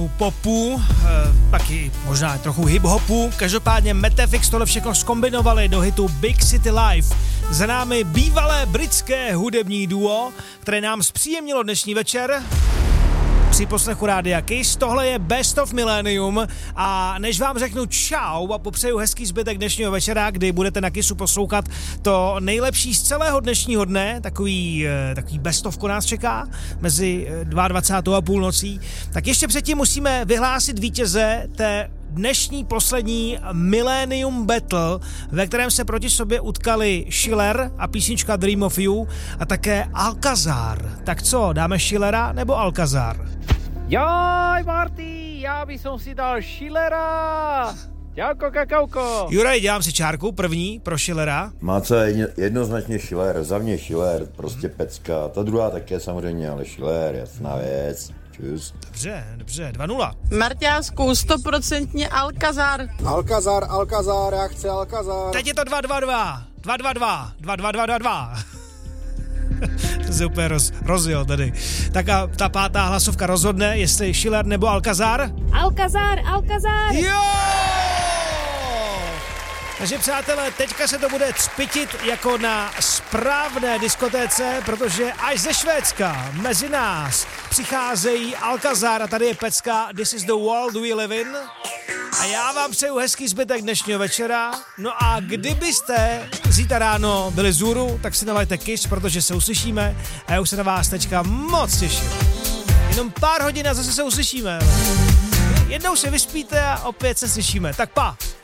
popu, taky možná trochu hip-hopu. Každopádně Metafix tohle všechno zkombinovali do hitu Big City Life. Za námi bývalé britské hudební duo, které nám zpříjemnilo dnešní večer při poslechu Rádia Kiss. Tohle je Best of Millennium a než vám řeknu čau a popřeju hezký zbytek dnešního večera, kdy budete na Kissu poslouchat to nejlepší z celého dnešního dne, takový bestovko nás čeká mezi 22. a půlnocí, tak ještě předtím musíme vyhlásit vítěze té dnešní poslední Millennium Battle, ve kterém se proti sobě utkali Schiller a písnička Dream of You a také Alcazar. Tak co, dáme Schillera nebo Alcazar? Jaj, Marty, já bych si dal Schillera. Čauko, kakauko. Juraj, dělám si čárku první pro Schillera. Má co jednoznačně Schiller, za mě Schiller, prostě pecka. Ta druhá také samozřejmě, ale Schiller, jasná věc. Čus. Dobře, 2-0. Marťásku, 100% Alcazar. Alcazar, já chci Alcazar. Teď je to 2-2-2. 2-2-2. To se úplně rozjel tady. Tak a ta pátá hlasovka rozhodne, jestli Schiller nebo Alcazar. Alcazar. Jo! Takže přátelé, teďka se to bude cpitit jako na správné diskotéce, protože až ze Švédska mezi nás přicházejí Alcazar a tady je pecka This is the world we live in. A já vám přeju hezký zbytek dnešního večera. No a kdybyste zítra ráno byli zůru, tak si nalajte Kiss, protože se uslyšíme a já už se na vás teďka moc těším. Jenom pár hodin a zase se uslyšíme. Jednou se vyspíte a opět se slyšíme. Tak pa!